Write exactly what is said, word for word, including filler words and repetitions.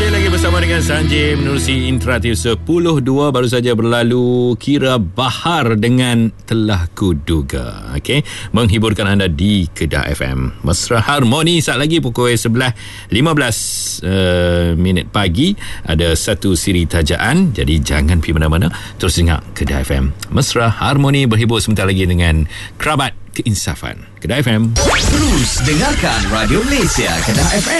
Masih lagi bersama dengan Sanjay menerusi Interatif sepuluh dua baru saja berlalu. Kira Bahar dengan Telah Kuduga. Okey, menghiburkan anda di Kedah F M. Mesra Harmoni saat lagi pukul sebelas lima belas uh, minit pagi. Ada satu siri tajaan, jadi jangan pergi mana-mana. Terus dengar Kedah F M. Mesra Harmoni berhibur sebentar lagi dengan Kerabat Keinsafan. Kedah F M. Terus dengarkan Radio Malaysia Kedah F M.